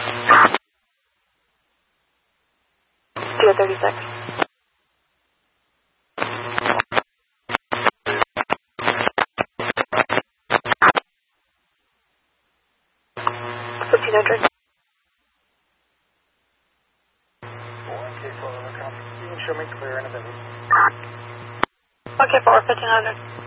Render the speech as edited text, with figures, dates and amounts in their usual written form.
36. Show me clear in a minute. Okay, forward 1500.